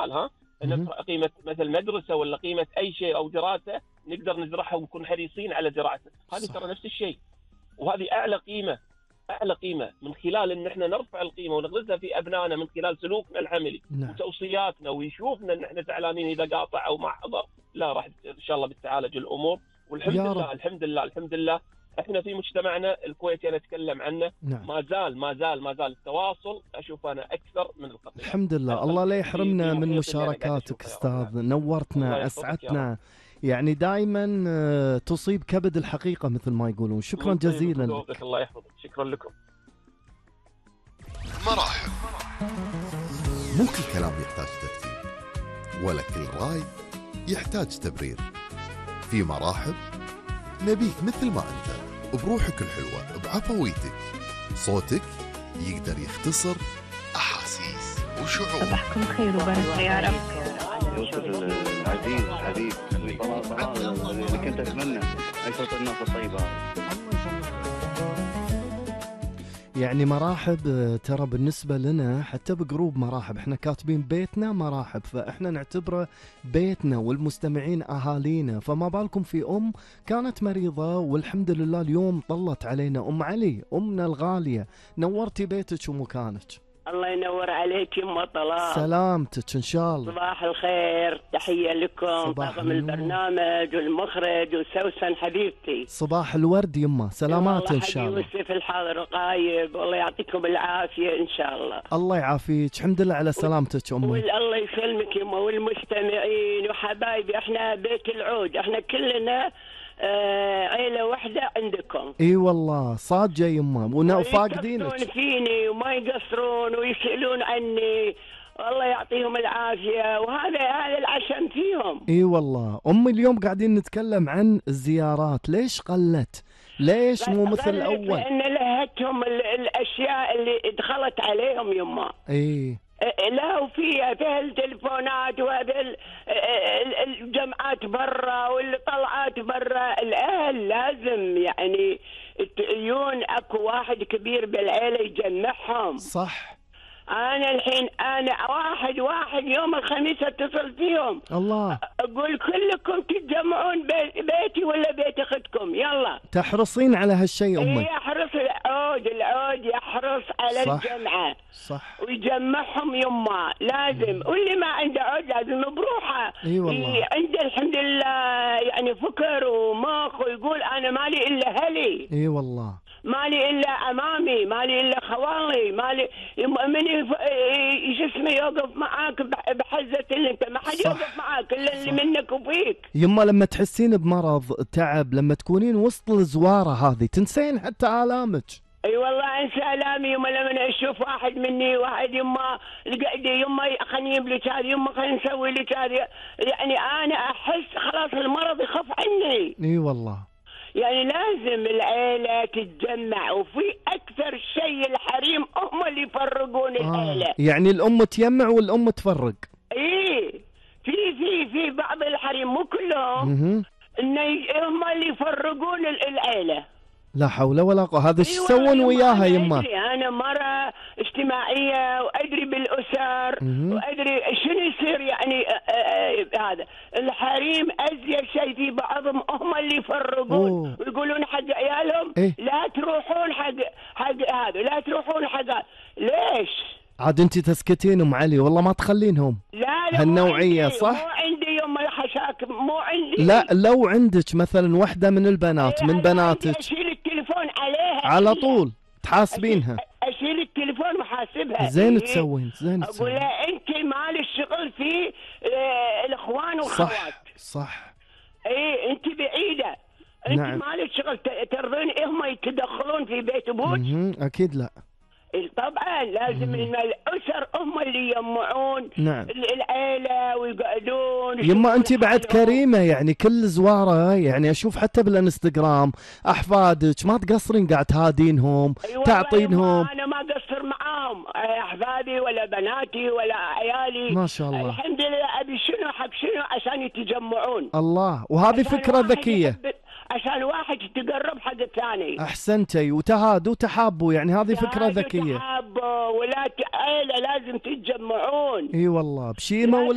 مثال، قيمه مثل مدرسه ولا قيمه اي شيء او دراسه نقدر نزرعها ونكون حريصين على زراعته. هذه ترى نفس الشيء، وهذه اعلى قيمه من خلال ان احنا نرفع القيمه ونغرسها في ابنائنا من خلال سلوكنا العملي وتوصياتنا، ويشوفنا ان احنا زعلانين اذا قاطع او ما حضر. لا، راح ان شاء الله بتتعالج الامور، والحمد لله الحمد لله الحمد لله. احنا في مجتمعنا الكويتي انا اتكلم عنه ما زال التواصل اشوف انا اكثر من القطيعه. الحمد لله. الله لا يحرمنا من مشاركاتك استاذ، نورتنا اسعدتنا، يعني دائما تصيب كبد الحقيقه مثل ما يقولون. شكرا جزيلا لك. الله يحفظك. شكرا لكم. مراحب. مو كل كلام يحتاج ترتيب، ولا كل راي يحتاج تبرير. في مراحب نبيك مثل ما أنت، بروحك الحلوة، بعفويتك. صوتك يقدر يختصر أحاسيس وشعور. صباحكم خير وبركة يا رب. يوسف العزيز حبيب اللي كنت أتمنى أشوف الناس الطيبة. يعني مراحب ترى بالنسبة لنا حتى بجروب مراحب احنا كاتبين بيتنا مراحب، فاحنا نعتبره بيتنا والمستمعين اهالينا، فما بالكم في كانت مريضة والحمد لله اليوم طلت علينا علي امنا الغالية. نورتي بيتك ومكانك. الله ينور عليك يما طلال. سلامتك ان شاء الله. صباح الخير، تحية لكم طاقم البرنامج والمخرج وسوسن حبيبتي. صباح الورد يما، سلامات ان شاء الله. يوسف الحاضر وغايب، والله يعطيكم العافية ان شاء الله. الله يعافيك، الحمد لله على سلامتك امي. الله يسلمك يما والمستمعين وحبايبي. احنا بيت العود، احنا كلنا عيلة واحدة عندكم. اي والله صادقة يما، وفاقدينك. يقصرون فيني وما يقصرون ويسألون عني، والله يعطيهم العافية، وهذا العشم فيهم. اي والله امي اليوم قاعدين نتكلم عن الزيارات، ليش قلت؟ ليش مو مثل الاول؟ لان لهتهم الاشياء اللي دخلت عليهم يما. اي لا، وفيها التليفونات وهذا الجمعات برا واللي طلعات برا. الاهل لازم يعني يون اكو واحد كبير بالعيله يجمعهم. صح. انا الحين واحد يوم الخميس اتصل فيهم، الله، اقول كلكم تتجمعون بيتي ولا بيت اختكم، يلا. تحرصين على هالشيء امي؟ يحرص العود يحرص على الجمعه. صح. ويجمعهم يما لازم. واللي ما عنده عود لازم بروحه. اي والله. عنده الحمد لله يعني فكر ومخ، ويقول انا مالي الا هلي. اي والله. مالي الا امامي، مالي الا خوالي، مالي من شو اسمه يوقف معاك بحزه اللي انت ما حد يوقف معاك الا اللي منك وفيك. يما لما تحسين بمرض تعب، لما تكونين وسط الزواره هذه تنسين حتى الامك. اي والله انسى الامي يما لما اشوف واحد مني واحد يما يما خليني اجيب لك هذه، يما خليني نسوي لك هذه، يعني انا احس خلاص المرض يخف عني. اي والله. يعني لازم العيلة تتجمع، وفي أكثر شيء الحريم هم اللي يفرقون العيلة. يعني الأم تجمع والأم تفرق. إيه، في بعض الحريم مو كلهم إن هم اللي يفرقون العيلة. لا حول ولا قوة. هذا ايش يسوون وياها يما؟ أنا مرة اجتماعية وأدري بالأسر وأدري شنو يصير يعني. هذا الحريم أزيد شيء في بعضهم هم اللي يفرقون ويقولون حق عيالهم لا تروحون حق هذا، لا تروحون حق هذا. ليش؟ عاد انت تسكتين ام علي، والله ما تخلينهم. لا هالنوعية صح؟ مو عندي يوم الحشاك، مو عندي. لا، لو عندك مثلا واحدة من البنات من بناتك اشيل التليفون عليها على طول تحاسبينها. اشيل التليفون وحاسبها. زين تسوين، زين تسوين. اقول لها انت مال الشغل في الاخوان والخوات. صح. اي انت بعيدة. انت نعم. مال الشغل ترضين هم يتدخلون في بيت ابوك؟ اكيد لا. طبعا لازم ان الاسر هم اللي يجمعون. نعم. العيله ويقعدون. يما انت بعد كريمه، يعني كل زواره يعني اشوف حتى بالانستغرام احفادك ما تقصرين قاعد تهادينهم. أيوة تعطينهم. انا ما اقصر معاهم احفادي ولا بناتي ولا عيالي ما شاء الله. الحمد لله. ابي شنو حق شنو عشان يتجمعون. الله، وهذه فكره ذكيه عشان واحد تقرب حق الثاني. احسنتي، وتهادوا وتحابوا، يعني هذه فكره ذكيه. تحابوا ولا عيله لازم تتجمعون. اي والله بشيمه